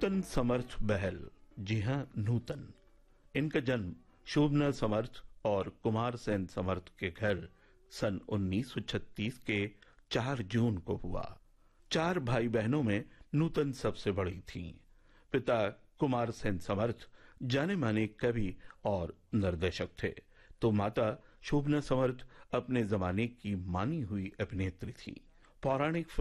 नूतन समर्थ बहल, जी हां नूतन, इनका जन्म शोभना समर्थ और कुमार सेन समर्थ के घर सन 1936 के 4 जून को हुआ। 4 भाई बहनों में नूतन सबसे बड़ी थीं। पिता कुमार सेन समर्थ जाने माने कवि और निर्देशक थे, तो माता शोभना समर्थ अपने जमाने की मानी हुई अभिनेत्री थी। पौराणिक